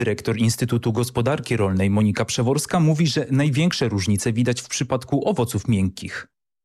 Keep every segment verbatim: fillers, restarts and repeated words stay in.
Dyrektor Instytutu Gospodarki Rolnej Monika Przeworska mówi, że największe różnice widać w przypadku owoców miękkich.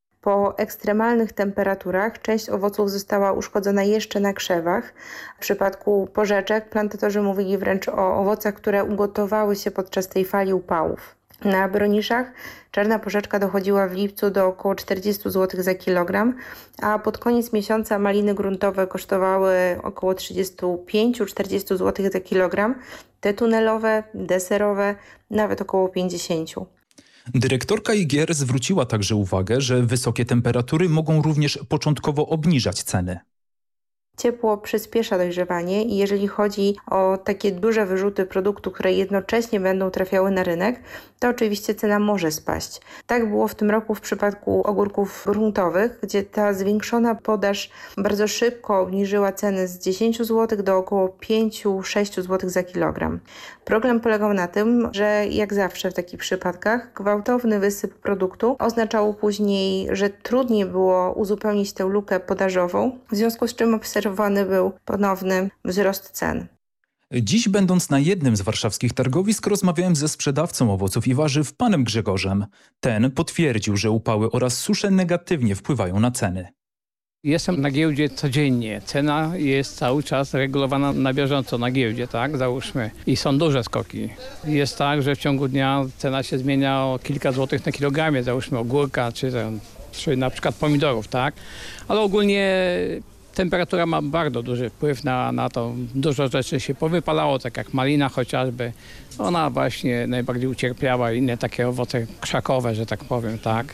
Po ekstremalnych temperaturach część owoców została uszkodzona jeszcze na krzewach. W przypadku porzeczek plantatorzy mówili wręcz o owocach, które ugotowały się podczas tej fali upałów. Na broniszach czarna porzeczka dochodziła w lipcu do około czterdzieści złotych za kilogram, a pod koniec miesiąca maliny gruntowe kosztowały około trzydzieści pięć do czterdziestu złotych za kilogram, te tunelowe, deserowe nawet około pięćdziesiąt. Dyrektorka I G R zwróciła także uwagę, że wysokie temperatury mogą również początkowo obniżać ceny. Ciepło przyspiesza dojrzewanie i jeżeli chodzi o takie duże wyrzuty produktu, które jednocześnie będą trafiały na rynek, to oczywiście cena może spaść. Tak było w tym roku w przypadku ogórków gruntowych, gdzie ta zwiększona podaż bardzo szybko obniżyła ceny z dziesięciu złotych do około pięciu do sześciu złotych za kilogram. Problem polegał na tym, że jak zawsze w takich przypadkach gwałtowny wysyp produktu oznaczał później, że trudniej było uzupełnić tę lukę podażową, w związku z czym obserwowany był ponowny wzrost cen. Dziś, będąc na jednym z warszawskich targowisk, rozmawiałem ze sprzedawcą owoców i warzyw, panem Grzegorzem. Ten potwierdził, że upały oraz susze negatywnie wpływają na ceny. Jestem na giełdzie codziennie. Cena jest cały czas regulowana na bieżąco na giełdzie, tak? Załóżmy. I są duże skoki. Jest tak, że w ciągu dnia cena się zmienia o kilka złotych na kilogramie, załóżmy ogórka czy, czy na przykład pomidorów, tak? Ale ogólnie temperatura ma bardzo duży wpływ na, na to. Dużo rzeczy się powypalało, tak jak malina chociażby. Ona właśnie najbardziej ucierpiała, inne takie owoce krzakowe, że tak powiem, tak?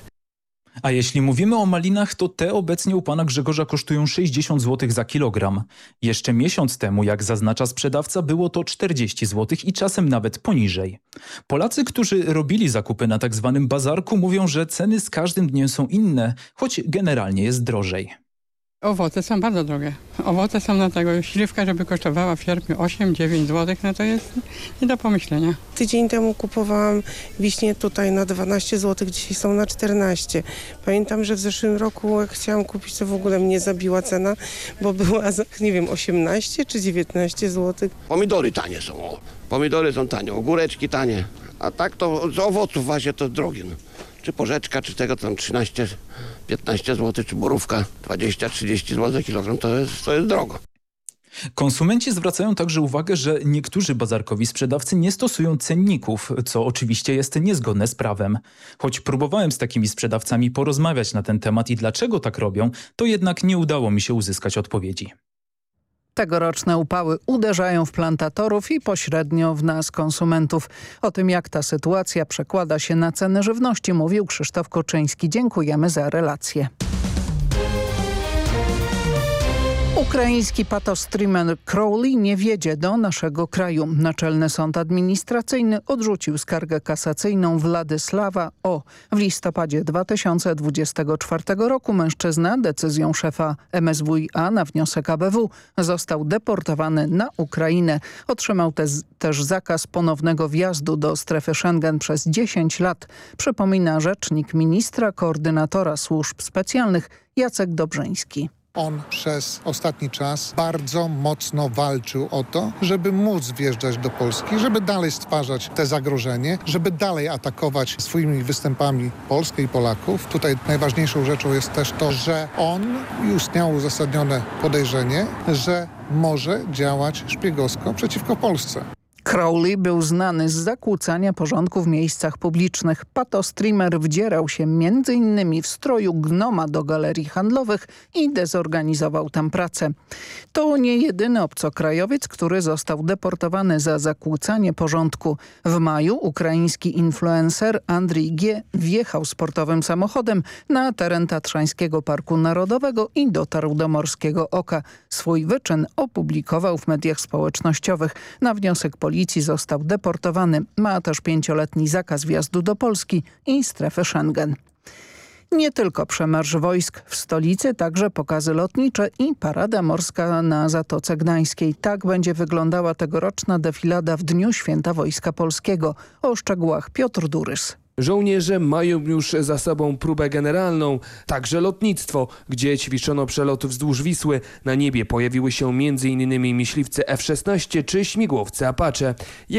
A jeśli mówimy o malinach, to te obecnie u pana Grzegorza kosztują sześćdziesiąt złotych za kilogram. Jeszcze miesiąc temu, jak zaznacza sprzedawca, było to czterdzieści złotych i czasem nawet poniżej. Polacy, którzy robili zakupy na tak zwanym bazarku, mówią, że ceny z każdym dniem są inne, choć generalnie jest drożej. Owoce są bardzo drogie. Owoce są na tego, śliwka, żeby kosztowała w sierpniu osiem do dziewięciu złotych, no to jest nie do pomyślenia. Tydzień temu kupowałam wiśnie tutaj na dwanaście złotych, dzisiaj są na czternaście. Pamiętam, że w zeszłym roku jak chciałam kupić, to w ogóle mnie zabiła cena, bo była, za, nie wiem, osiemnaście czy dziewiętnaście złotych. Pomidory tanie są, o. Pomidory są tanie, ogóreczki tanie, a tak to z owoców właśnie to drogie. No. Czy porzeczka, czy tego tam trzynaście, piętnaście złotych, czy borówka dwadzieścia do trzydziestu złotych za kilogram, to jest, to jest drogo. Konsumenci zwracają także uwagę, że niektórzy bazarkowi sprzedawcy nie stosują cenników, co oczywiście jest niezgodne z prawem. Choć próbowałem z takimi sprzedawcami porozmawiać na ten temat i dlaczego tak robią, to jednak nie udało mi się uzyskać odpowiedzi. Tegoroczne upały uderzają w plantatorów i pośrednio w nas, konsumentów. O tym, jak ta sytuacja przekłada się na ceny żywności, mówił Krzysztof Koczyński. Dziękujemy za relację. Ukraiński patostreamer Crowley nie wjedzie do naszego kraju. Naczelny Sąd Administracyjny odrzucił skargę kasacyjną Władysława O. W listopadzie dwa tysiące dwudziestego czwartego roku mężczyzna decyzją szefa M S W i A na wniosek A B W został deportowany na Ukrainę. Otrzymał te, też zakaz ponownego wjazdu do strefy Schengen przez dziesięć lat. Przypomina rzecznik ministra koordynatora służb specjalnych Jacek Dobrzyński. On przez ostatni czas bardzo mocno walczył o to, żeby móc wjeżdżać do Polski, żeby dalej stwarzać te zagrożenie, żeby dalej atakować swoimi występami Polskę i Polaków. Tutaj najważniejszą rzeczą jest też to, że on istniało uzasadnione podejrzenie, że może działać szpiegowsko przeciwko Polsce. Crowley był znany z zakłócania porządku w miejscach publicznych. Patostreamer wdzierał się między innymi w stroju gnoma do galerii handlowych i dezorganizował tam pracę. To nie jedyny obcokrajowiec, który został deportowany za zakłócanie porządku. W maju ukraiński influencer Andrii G. wjechał sportowym samochodem na teren Tatrzańskiego Parku Narodowego i dotarł do Morskiego Oka. Swój wyczyn opublikował w mediach społecznościowych. Na wniosek policji Policji został deportowany. Ma też pięcioletni zakaz wjazdu do Polski i strefy Schengen. Nie tylko przemarsz wojsk w stolicy, także pokazy lotnicze i parada morska na Zatoce Gdańskiej. Tak będzie wyglądała tegoroczna defilada w Dniu Święta Wojska Polskiego. O szczegółach Piotr Durys. Żołnierze mają już za sobą próbę generalną, także lotnictwo, gdzie ćwiczono przeloty wzdłuż Wisły. Na niebie pojawiły się między innymi myśliwce F szesnaście czy śmigłowce Apache.